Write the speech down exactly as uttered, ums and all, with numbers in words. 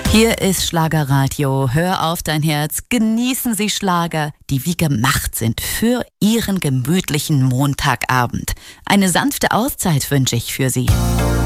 Hier ist Schlagerradio. Hör auf dein Herz. Genießen Sie Schlager, die wie gemacht sind für Ihren gemütlichen Montagabend. Eine sanfte Auszeit wünsche ich für Sie.